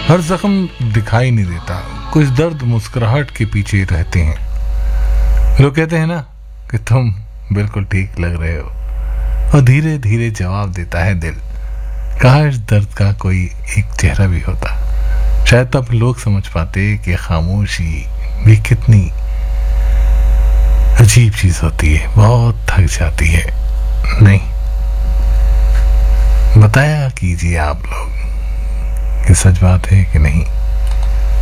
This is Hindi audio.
हर जख्म दिखाई नहीं देता, कुछ दर्द मुस्कुराहट के पीछे रहते हैं। लोग कहते हैं ना कि तुम बिल्कुल ठीक लग रहे हो, और धीरे धीरे जवाब देता है दिल, काश दर्द का कोई एक चेहरा भी होता। शायद तब लोग समझ पाते कि खामोशी भी कितनी अजीब चीज होती है, बहुत थक जाती है। नहीं, बताया कीजिए आप लोग कि सच बात है कि नहीं।